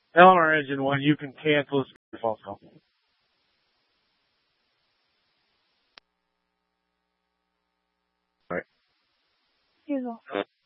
LMR engine 1, you can cancel this false call. All right.